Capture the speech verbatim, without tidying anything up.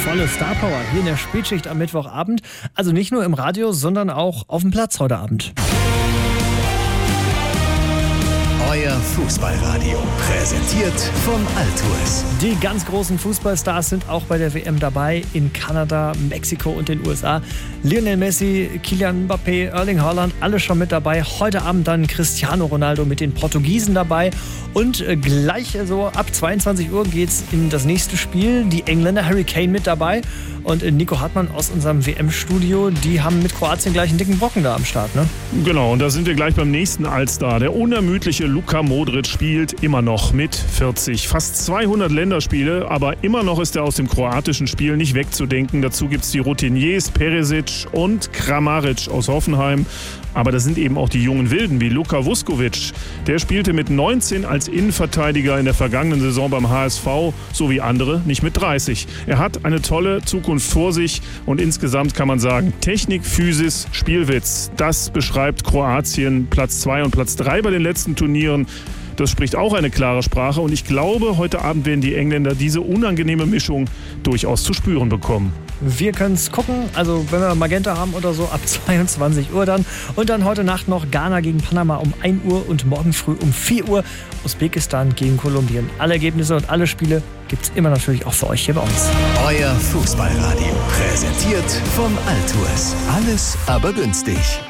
volle Starpower hier in der Spätschicht am Mittwochabend. Also nicht nur im Radio, sondern auch auf dem Platz heute Abend. Euer Fußballradio, präsentiert von Altours. Die ganz großen Fußballstars sind auch bei der W M dabei in Kanada, Mexiko und den U S A. Lionel Messi, Kylian Mbappé, Erling Haaland, alle schon mit dabei. Heute Abend dann Cristiano Ronaldo mit den Portugiesen dabei. Und gleich so ab zweiundzwanzig Uhr geht's in das nächste Spiel. Die Engländer, Harry Kane mit dabei. Und Nico Hartmann aus unserem W M-Studio, die haben mit Kroatien gleich einen dicken Brocken da am Start, ne? Genau, und da sind wir gleich beim nächsten Allstar. Der unermüdliche Luka Modric spielt immer noch mit vierzig. Fast zweihundert Länderspiele, aber immer noch ist er aus dem kroatischen Spiel nicht wegzudenken. Dazu gibt es die Routiniers Perisic und Kramaric aus Hoffenheim. Aber das sind eben auch die jungen Wilden wie Luka Vuskovic. Der spielte mit neunzehn als Innenverteidiger in der vergangenen Saison beim H S V, so wie andere nicht mit dreißig. Er hat eine tolle Zukunft vor sich und insgesamt kann man sagen, Technik, Physis, Spielwitz. Das beschreibt Kroatien Platz zwei und Platz drei bei den letzten Turnieren. Das spricht auch eine klare Sprache und ich glaube, heute Abend werden die Engländer diese unangenehme Mischung durchaus zu spüren bekommen. Wir können es gucken, also wenn wir Magenta haben oder so, ab zweiundzwanzig Uhr dann. Und dann heute Nacht noch Ghana gegen Panama um ein Uhr und morgen früh um vier Uhr Usbekistan gegen Kolumbien. Alle Ergebnisse und alle Spiele gibt es immer natürlich auch für euch hier bei uns. Euer Fußballradio, präsentiert von Altours. Alles aber günstig.